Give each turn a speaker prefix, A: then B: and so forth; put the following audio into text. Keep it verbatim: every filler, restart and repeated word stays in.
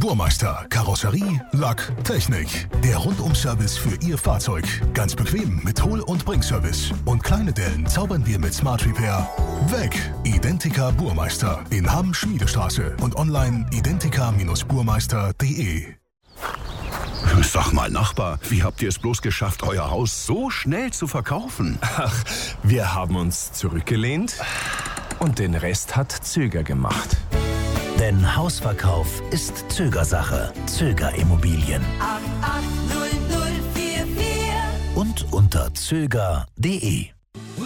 A: Burmeister. Karosserie, Lack, Technik. Der Rundum-Service für Ihr Fahrzeug. Ganz bequem mit Hol- und Bringservice. Und kleine Dellen zaubern wir mit Smart Repair weg. Identica Burmeister in Hamm-Schmiedestraße und online identica Bindestrich burmeister punkt de.
B: Sag mal, Nachbar, wie habt ihr es bloß geschafft, euer Haus so schnell zu verkaufen?
C: Ach, wir haben uns zurückgelehnt und den Rest hat Zöger gemacht.
D: Denn Hausverkauf ist Zögersache. Zöger Immobilien.
E: acht acht null null vier vier
D: Und unter zöger punkt de.